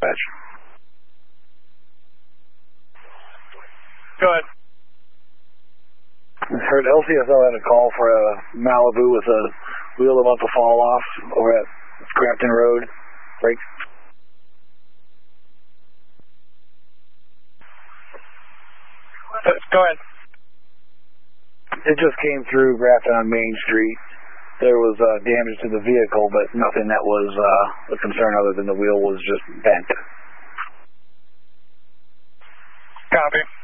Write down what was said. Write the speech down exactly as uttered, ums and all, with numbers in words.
dispatch. Go ahead. I heard L C S O had a call for a Malibu with a wheel about to fall off over at Scrampton Road. Break. Go ahead. It just came through Grafton on Main Street. There was uh, damage to the vehicle, but nothing that was uh, a concern other than the wheel was just bent. Copy.